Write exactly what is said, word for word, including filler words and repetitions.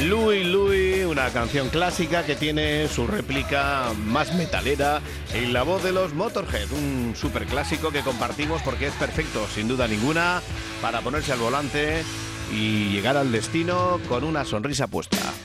Louie Louie, una canción clásica que tiene su réplica más metalera en la voz de los Motorhead, un super clásico que compartimos porque es perfecto, sin duda ninguna, para ponerse al volante y llegar al destino con una sonrisa puesta.